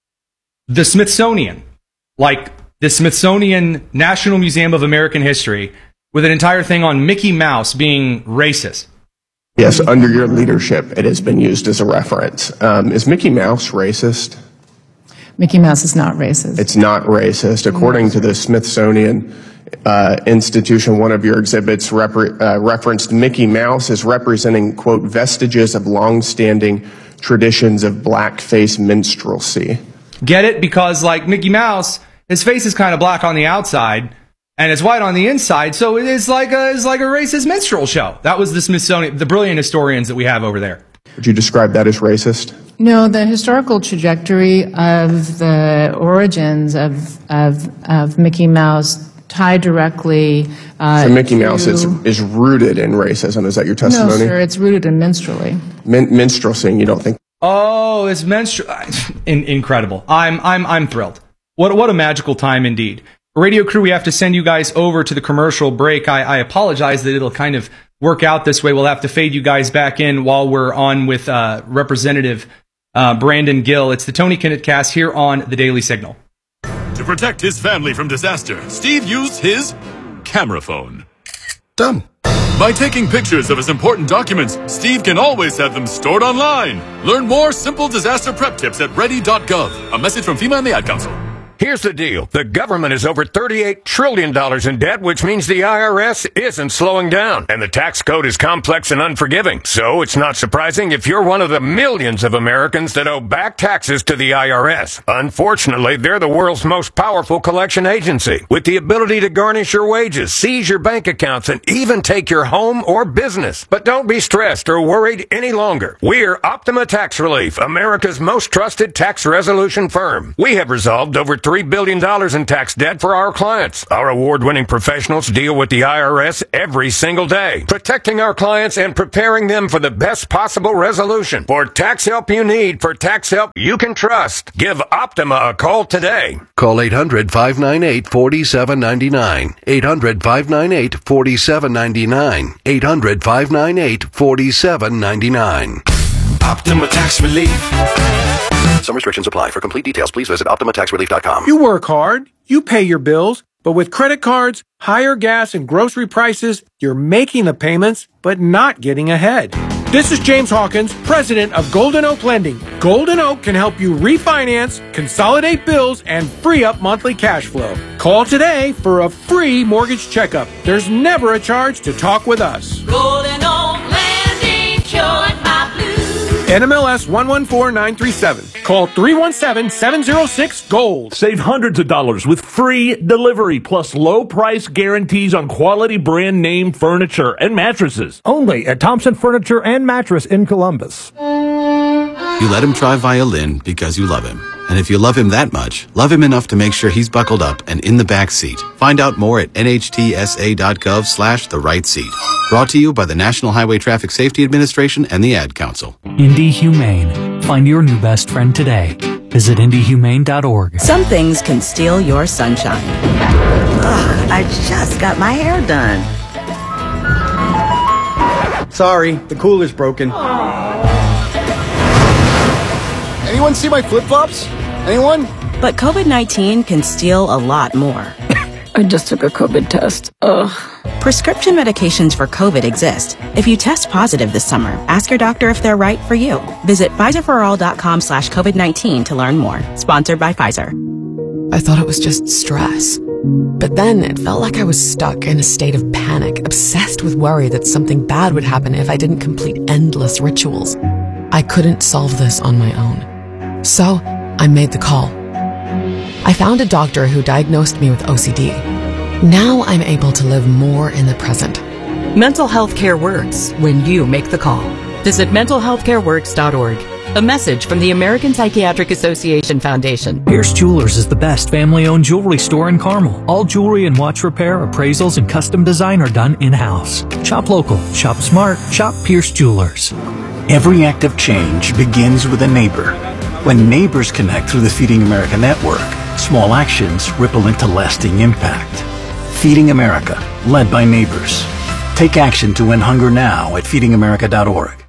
The Smithsonian, like the Smithsonian National Museum of American History, with an entire thing on Mickey Mouse being racist. Yes, under your leadership, it has been used as a reference. Um, is Mickey Mouse racist? Mickey Mouse is not racist. It's not racist. According to the Smithsonian uh, Institution, one of your exhibits repre- uh, referenced Mickey Mouse as representing, quote, vestiges of long-standing traditions of blackface minstrelsy. Get it? Because, like, Mickey Mouse, his face is kind of black on the outside, and it's white on the inside, so it is like a, it's like a racist minstrel show. That was the Smithsonian, the brilliant historians that we have over there. Would you describe that as racist? No, the historical trajectory of the origins of of, of Mickey Mouse tie directly uh, so Mickey to, Mouse is, is rooted in racism. Is that your testimony? No, sir, it's rooted in minstrelsy. Min- minstrelsy, you don't think? Oh, it's minstrel. In- incredible. I'm I'm I'm thrilled. What what a magical time indeed. Radio crew, we have to send you guys over to the commercial break. I, I apologize that it'll kind of work out this way. We'll have to fade you guys back in while we're on with uh, Representative uh, Brandon Gill. It's the Tony Kinnett Cast here on the Daily Signal. To protect his family from disaster, Steve used his camera phone. Done. By taking pictures of his important documents, Steve can always have them stored online. Learn more simple disaster prep tips at ready dot gov. A message from FEMA and the Ad Council. Here's the deal. The government is over thirty-eight trillion dollars in debt, which means the I R S isn't slowing down. And the tax code is complex and unforgiving. So it's not surprising if you're one of the millions of Americans that owe back taxes to the I R S. Unfortunately, they're the world's most powerful collection agency, with the ability to garnish your wages, seize your bank accounts, and even take your home or business. But don't be stressed or worried any longer. We're Optima Tax Relief, America's most trusted tax resolution firm. We have resolved over three billion dollars in tax debt for our clients. Our award-winning professionals deal with the I R S every single day, protecting our clients and preparing them for the best possible resolution. For tax help you need, for tax help you can trust, give Optima a call today. Call eight hundred, five nine eight, four seven nine nine. eight hundred, five nine eight, four seven nine nine. eight hundred, five nine eight, four seven nine nine. Optima Tax Relief. Some restrictions apply. For complete details, please visit optima tax relief dot com. You work hard, you pay your bills, but with credit cards, higher gas and grocery prices, you're making the payments, but not getting ahead. This is James Hawkins, president of Golden Oak Lending. Golden Oak can help you refinance, consolidate bills, and free up monthly cash flow. Call today for a free mortgage checkup. There's never a charge to talk with us. Golden Oak Lending cured my blues. N M L S one one four nine three seven. Call three one seven, seven zero six, GOLD. Save hundreds of dollars with free delivery plus low price guarantees on quality brand name furniture and mattresses. Only at Thompson Furniture and Mattress in Columbus. You let him try violin because you love him. And if you love him that much, love him enough to make sure he's buckled up and in the back seat. Find out more at N H T S A dot gov slash the right seat. Brought to you by the National Highway Traffic Safety Administration and the Ad Council. Indy Humane. Find your new best friend today. Visit indy humane dot org. Some things can steal your sunshine. Ugh, I just got my hair done. Sorry, the cooler's broken. Anyone see my flip-flops? Anyone? But COVID nineteen can steal a lot more. I just took a COVID test. Ugh. Prescription medications for COVID exist. If you test positive this summer, ask your doctor if they're right for you. Visit Pfizer for all dot com slash COVID nineteen to learn more. Sponsored by Pfizer. I thought it was just stress. But then it felt like I was stuck in a state of panic, obsessed with worry that something bad would happen if I didn't complete endless rituals. I couldn't solve this on my own. So, I made the call. I found a doctor who diagnosed me with O C D. Now I'm able to live more in the present. Mental health care works when you make the call. Visit mental health care works dot org. A message from the American Psychiatric Association Foundation. Pierce Jewelers is the best family-owned jewelry store in Carmel. All jewelry and watch repair, appraisals, and custom design are done in-house. Shop local, shop smart, shop Pierce Jewelers. Every act of change begins with a neighbor. When neighbors connect through the Feeding America network, small actions ripple into lasting impact. Feeding America, led by neighbors. Take action to end hunger now at feeding america dot org.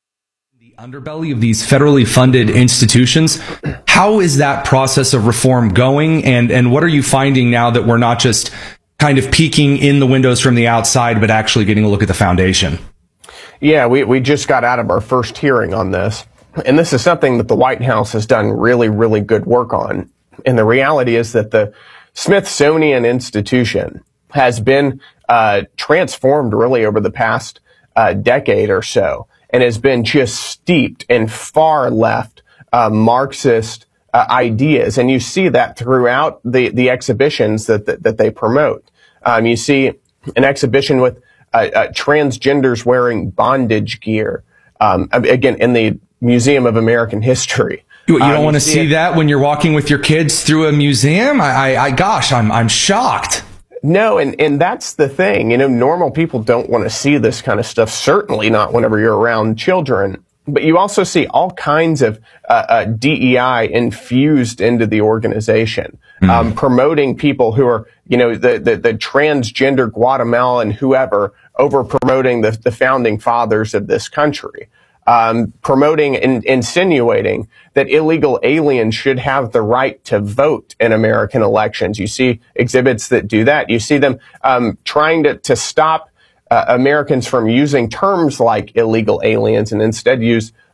The underbelly of these federally funded institutions, how is that process of reform going? And, and what are you finding now that we're not just kind of peeking in the windows from the outside, but actually getting a look at the foundation? Yeah, we, we just got out of our first hearing on this. And this is something that the White House has done really, really good work on. And the reality is that the Smithsonian Institution has been uh, transformed really over the past uh, decade or so, and has been just steeped in far left uh, Marxist uh, ideas. And you see that throughout the, the exhibitions that, that, that they promote. Um, you see an exhibition with uh, uh, transgenders wearing bondage gear. Um, again, in the Museum of American History. You, you don't um, want to see, see that when you're walking with your kids through a museum? I, I, I gosh, I'm, I'm shocked. No, and, and that's the thing. You know, normal people don't want to see this kind of stuff. Certainly not whenever you're around children. But you also see all kinds of uh, uh, D E I infused into the organization, mm. um, promoting people who are, you know, the, the, the transgender Guatemalan whoever over promoting the, the founding fathers of this country. Um, promoting and insinuating that illegal aliens should have the right to vote in American elections. You see exhibits that do that. You see them um, trying to, to stop uh, Americans from using terms like illegal aliens and instead use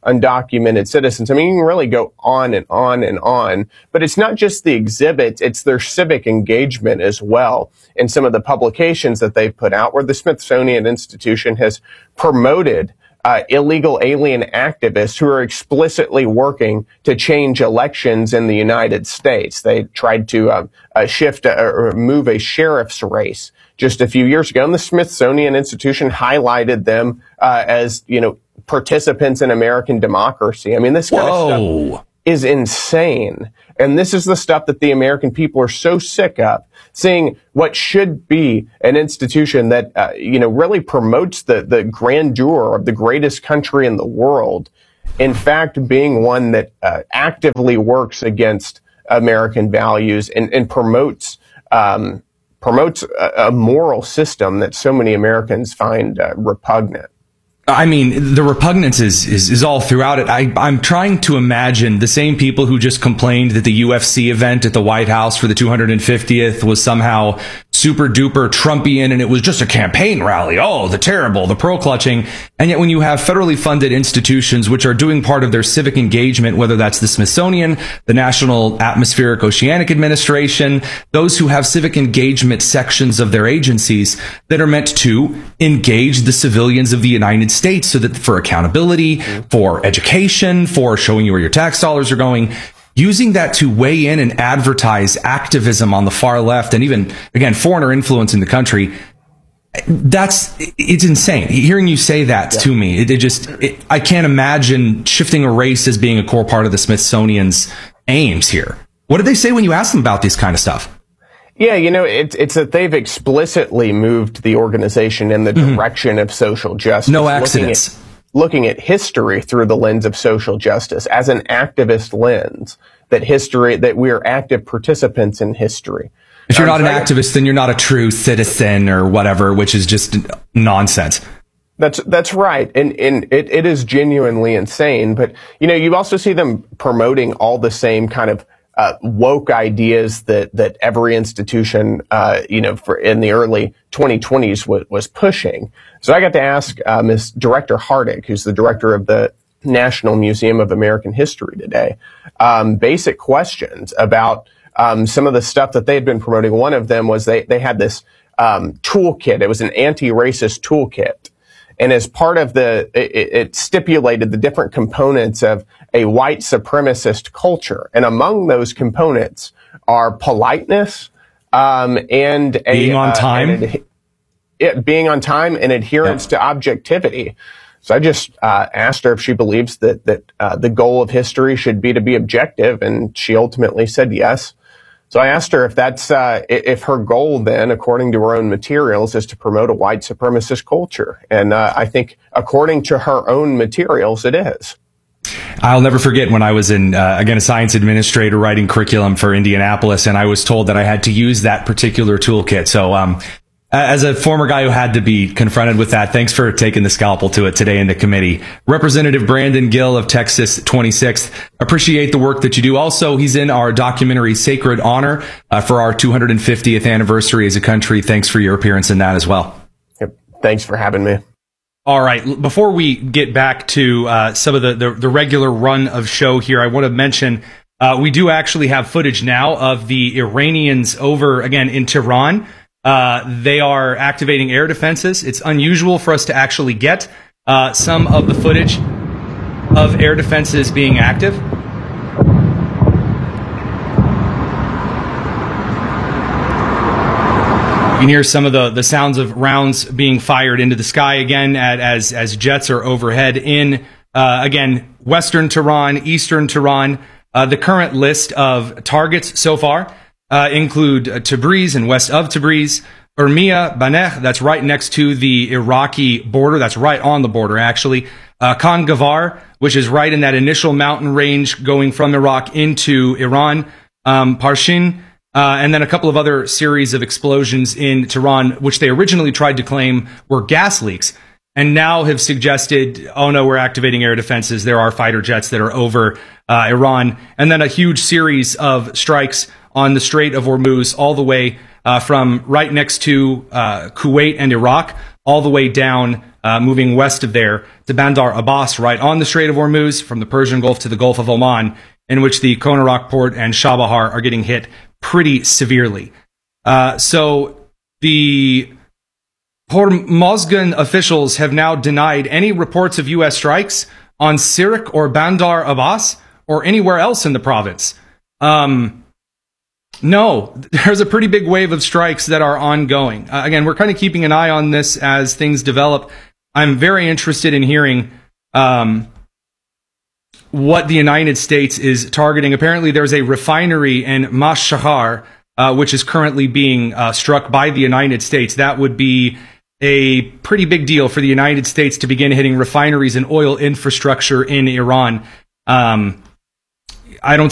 undocumented citizens. I mean, you can really go on and on and on, but it's not just the exhibits, it's their civic engagement as well in some of the publications that they've put out, where the Smithsonian Institution has promoted Uh, illegal alien activists who are explicitly working to change elections in the United States. They tried to uh, uh, shift uh, or move a sheriff's race just a few years ago, and the Smithsonian Institution highlighted them uh, as, you know, participants in American democracy. I mean, this kind Whoa. of stuff is insane. And this is the stuff that the American people are so sick of, seeing what should be an institution that, uh, you know, really promotes the, the grandeur of the greatest country in the world, in fact, being one that uh, actively works against American values and, and promotes, um, promotes a, a moral system that so many Americans find uh, repugnant. I mean, the repugnance is, is, is all throughout it. I, I'm trying to imagine the same people who just complained that the U F C event at the White House for the two hundred fiftieth was somehow super duper Trumpian and it was just a campaign rally. Oh, the terrible, the pearl clutching. And yet when you have federally funded institutions which are doing part of their civic engagement, whether that's the Smithsonian, the National Atmospheric Oceanic Administration, those who have civic engagement sections of their agencies that are meant to engage the civilians of the United States so that for accountability, for education, for showing you where your tax dollars are going, using that to weigh in and advertise activism on the far left and even, again, foreigner influence in the country, that's, it's insane. Hearing you say that yeah. to me, it, it just, it, I can't imagine shifting a race as being a core part of the Smithsonian's aims here. What did they say when you asked them about this kind of stuff? Yeah, you know, it's it's that they've explicitly moved the organization in the mm-hmm. direction of social justice. No accidents. Looking at, looking at history through the lens of social justice as an activist lens, that history, that we are active participants in history. If you're not an activist, then you're not a true citizen or whatever, which is just nonsense. That's that's right, and and it, it is genuinely insane. But you know, you also see them promoting all the same kind of Uh, woke ideas that that every institution, uh, you know, for in the early twenty twenties was, was pushing. So I got to ask uh, Miz Director Hardick, who's the director of the National Museum of American History today, um, basic questions about um, some of the stuff that they had been promoting. One of them was they they had this um, toolkit. It was an anti-racist toolkit. And as part of the, it, it stipulated the different components of a white supremacist culture. And among those components are politeness, um, and a, being on time, uh, ad- it, being on time and adherence yep. to objectivity. So I just, uh, asked her if she believes that, that, uh, the goal of history should be to be objective. And she ultimately said yes. So I asked her if that's, uh, if her goal then, according to her own materials, is to promote a white supremacist culture. And, uh, I think according to her own materials, it is. I'll never forget when I was in, uh, again, a science administrator writing curriculum for Indianapolis, and I was told that I had to use that particular toolkit. So, um, as a former guy who had to be confronted with that, thanks for taking the scalpel to it today in the committee. Representative Brandon Gill of Texas twenty-sixth, appreciate the work that you do. Also, he's in our documentary Sacred Honor uh, for our two hundred fiftieth anniversary as a country. Thanks for your appearance in that as well. Yep. Thanks for having me. All right. Before we get back to uh, some of the, the, the regular run of show here, I want to mention uh, we do actually have footage now of the Iranians over, again, in Tehran. Uh, they are activating air defenses. It's unusual for us to actually get uh, some of the footage of air defenses being active. You can hear some of the, the sounds of rounds being fired into the sky again at, as, as jets are overhead in, uh, again, western Tehran, eastern Tehran. Uh, the current list of targets so far Uh, include uh, Tabriz and west of Tabriz, Urmia, Baneh, that's right next to the Iraqi border, that's right on the border actually, uh, Khan Gavar, which is right in that initial mountain range going from Iraq into Iran, um, Parshin, uh, and then a couple of other series of explosions in Tehran, which they originally tried to claim were gas leaks, and now have suggested, oh no, we're activating air defenses, there are fighter jets that are over uh, Iran, and then a huge series of strikes on the Strait of Hormuz, all the way uh, from right next to uh, Kuwait and Iraq, all the way down uh, moving west of there to Bandar Abbas, right on the Strait of Hormuz, from the Persian Gulf to the Gulf of Oman, in which the Konarak port and Chabahar are getting hit pretty severely. Uh, so the Hormozgan officials have now denied any reports of U S strikes on Sirik or Bandar Abbas or anywhere else in the province. Um, no, there's a pretty big wave of strikes that are ongoing. Uh, again, we're kind of keeping an eye on this as things develop. I'm very interested in hearing um, what the United States is targeting. Apparently, there's a refinery in Mashahar, uh, which is currently being uh, struck by the United States. That would be a pretty big deal for the United States to begin hitting refineries and oil infrastructure in Iran. Um, I don't